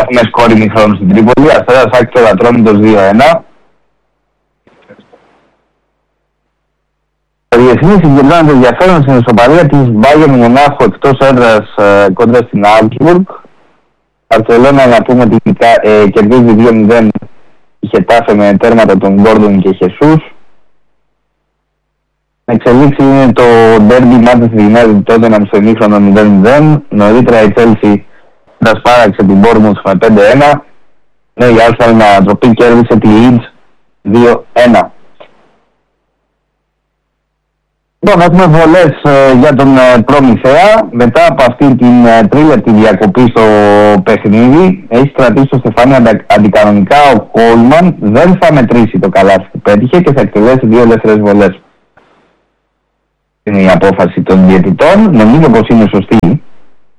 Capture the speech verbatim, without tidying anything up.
έχουμε σκόρ ημιχρόνου στην Τρίπολη. Αστέρας Άκης Ατρόμητος δύο ένα. Ο Διεθνής συγκεντρώνεται ενδιαφέρον στην ισοπαλία της Bayern Μονάχου εκτός έδρας ε, κόντρα στην Augsburg. Μπαρσελόνα, να πούμε ότι ε, κερδίζει δύο μηδέν η Χετάφε με τέρματα των Γκόρντον και Χεσούς. Εξελίξη είναι το Derby Manchester United Tottenham στο ημίχρονο μηδέν μηδέν. Νωρίτερα η Chelsea δασπάραξε την Bournemouth με πέντε ένα. Ναι, η Arsenal με ανατροπή κέρδισε τη Leeds δύο ένα. Λοιπόν, έχουμε βολές ε, για τον ε, Προμηθέα. Μετά από αυτή την ε, τρίλεπτη διακοπή στο παιχνίδι, έχει κρατήσει το στεφάνι αντα, αντικανονικά ο Κόλμαν. Δεν θα μετρήσει το καλάθι που πέτυχε και θα εκτελέσει δύο ελεύθερες βολές. Είναι η απόφαση των διαιτητών. Νομίζω πως είναι σωστή.